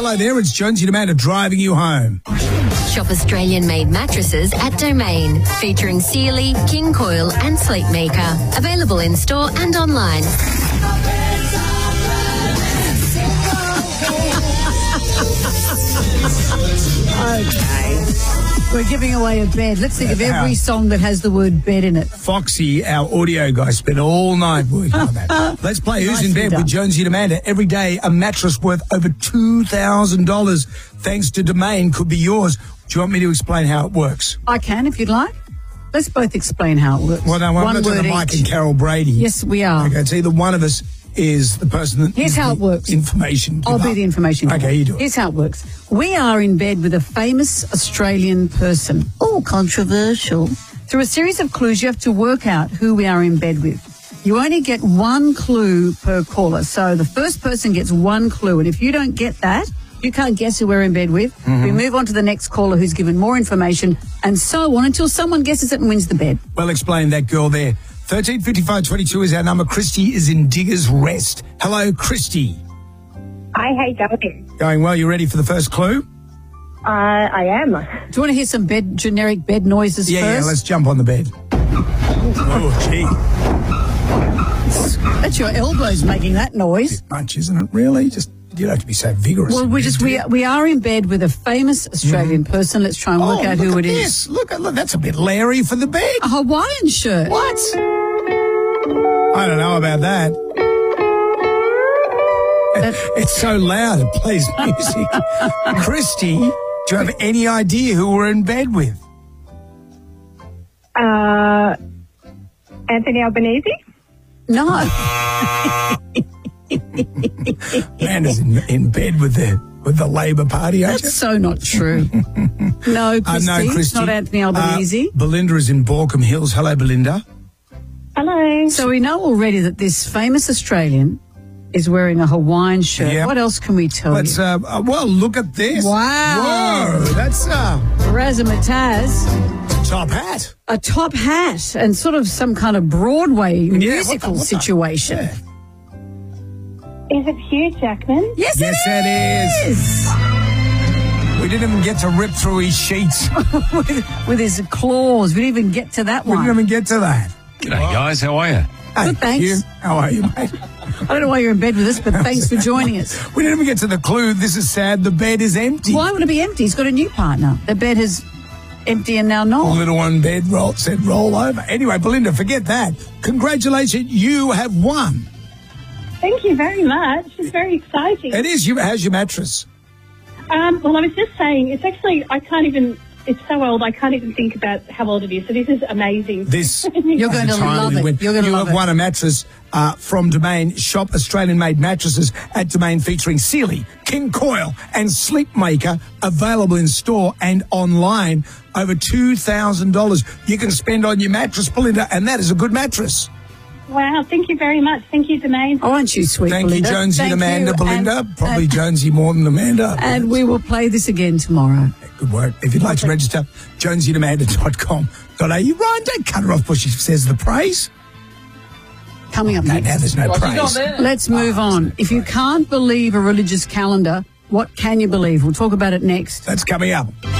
Hello there, it's Jonesy and Amanda driving you home. Shop Australian-made mattresses at Domain, featuring Sealy, King Coil and Sleepmaker. Available in store and online. Okay. We're giving away a bed. Let's think of every song that has the word bed in it. Foxy, our audio guy, spent all night working on that. Let's play Who's in Bed with Jonesy and Amanda. Every day, a mattress worth over $2,000. Thanks to Domain, could be yours. Do you want me to explain how it works? I can, if you'd like. Let's both explain how it works. Well, no, I'm not to Mike and Carol Brady. Yes, we are. Okay, it's either one of us is the person that... Here's how it works. Information. I'll be the information giver. Okay, you do it. Here's how it works. We are in bed with a famous Australian person. Oh, controversial. Through a series of clues, you have to work out who we are in bed with. You only get one clue per caller. So the first person gets one clue. And if you don't get that, you can't guess who we're in bed with. Mm-hmm. We move on to the next caller who's given more information and so on until someone guesses it and wins the bed. Well explained, that girl there. 135522 is our number. Christy is in Diggers Rest. Hello, Christy. Hi, how you going? Going well. You ready for the first clue? I am. Do you want to hear some generic bed noises first? Yeah, let's jump on the bed. Oh, gee. That's your elbows making that noise. Bit much, isn't it? Really? Just, you don't have to be so vigorous. Well, we are in bed with a famous Australian person. Let's try and work out who it is. Look, that's a bit Larry for the bed. A Hawaiian shirt. What? I don't know about that. It's so loud, it plays music. Christy, do you have any idea who we're in bed with? Anthony Albanese? No. Amanda's in bed with the Labor Party, aren't you? That's so not true. No, Christy. No, Christy. It's not Anthony Albanese. Belinda is in Borkham Hills. Hello, Belinda. Hello. So we know already that this famous Australian is wearing a Hawaiian shirt. Yep. What else can we tell you? Well, look at this. Wow. Whoa, that's razzmatazz. top hat. A top hat and sort of some kind of Broadway musical situation. Is it Hugh Jackman? Yes, it is. We didn't even get to rip through his sheets. with his claws. We didn't even get to that one. We didn't even get to that. G'day, guys. How are you? Good, thanks. Hugh, how are you, mate? I don't know why you're in bed with us, but thanks for joining us. We didn't even get to the clue. This is sad. The bed is empty. Why would it be empty? He's got a new partner. The bed is empty and now not. Little one bed said roll over. Anyway, Belinda, forget that. Congratulations. You have won. Thank you very much. It's very exciting. It is. How's your mattress? Well, I was just saying, it's actually, it's so old, I can't even think about how old it is. So this is amazing. You're going to love it. You're going to love it. You have won a mattress from Domain. Shop Australian-made mattresses at Domain featuring Sealy, King Coil and Sleepmaker, available in store and online. Over $2,000 you can spend on your mattress, Belinda, and that is a good mattress. Wow, thank you very much. Thank you, Domain. Oh, aren't you sweet, Thank Belinda? you, Jonesy and Amanda, Belinda. Probably Jonesy more than Amanda. And we will play this again tomorrow. Good work. If you'd like to register, jonesyandamanda.com.au. Ryan, don't cut her off before she says the praise. Coming up next. Now there's no praise. Let's move on. If you can't believe a religious calendar, what can you believe? We'll talk about it next. That's coming up.